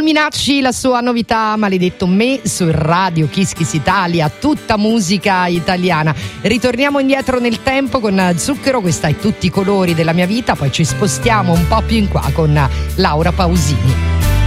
Minacci, la sua novità Maledetto me su Radio Kiss Kiss Italia, tutta musica italiana. Ritorniamo indietro nel tempo con Zucchero, questa è Tutti i colori della mia vita, poi ci spostiamo un po' più in qua con Laura Pausini.